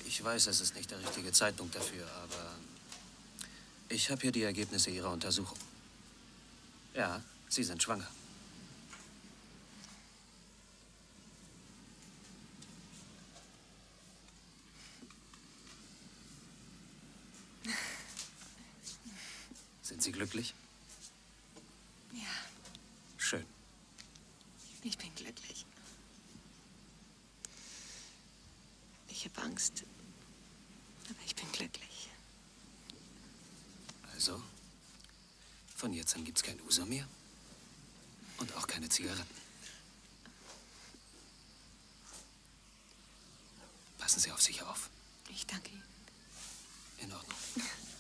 Ich weiß, es ist nicht der richtige Zeitpunkt dafür, aber ich habe hier die Ergebnisse Ihrer Untersuchung. Ja, Sie sind schwanger. Sind Sie glücklich? Ja, Schön. ich bin glücklich. Ich habe Angst, aber ich bin glücklich. Also, von jetzt an gibt's kein Uso mehr und auch keine Zigaretten. Passen Sie auf sich auf. Ich danke Ihnen. In Ordnung.